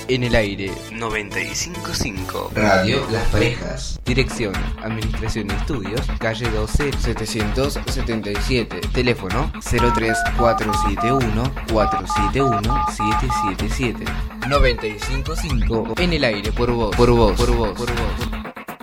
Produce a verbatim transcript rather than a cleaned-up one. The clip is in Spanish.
en el aire. noventa y cinco punto cinco. Radio Las Parejas. Dirección, Administración y Estudios, calle doce, setecientos setenta y siete. Teléfono cero tres cuatro siete uno cuatro siete uno siete siete siete. noventa y cinco punto cinco en el aire por vos, por vos, por vos, por vos.